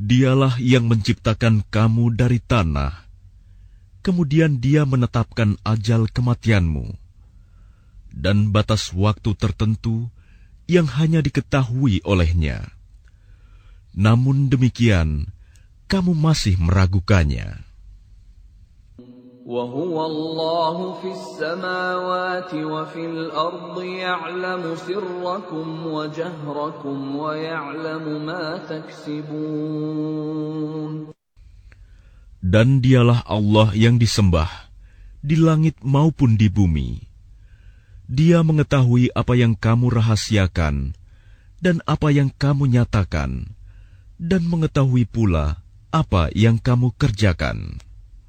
Dialah yang menciptakan kamu dari tanah, kemudian Dia menetapkan ajal kematianmu, dan batas waktu tertentu yang hanya diketahui olehnya. Namun demikian, kamu masih meragukannya. وَهُوَ اللَّهُ فِي السَّمَاوَاتِ وَفِي الْأَرْضِ يَعْلَمُ سِرَّكُمْ وَجَهْرَكُمْ وَيَعْلَمُ مَا تَكْسِبُونَ. Dan Dialah Allah yang disembah di langit maupun di bumi. Dia mengetahui apa yang kamu rahasiakan dan apa yang kamu nyatakan, dan mengetahui pula apa yang kamu kerjakan.